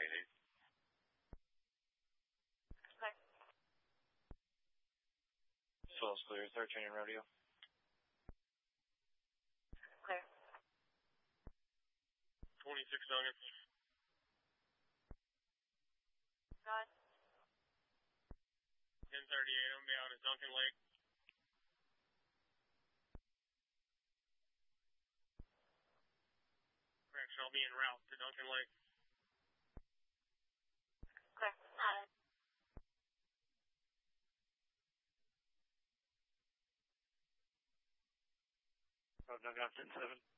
Mayday. Clear. Swell's clear. 13 in rodeo. Clear. 26 Duncan. Got 1038, I'm down at Duncan Lake. Correction, I'll be en route to Duncan Lake. clear. Road Duncan 10-7.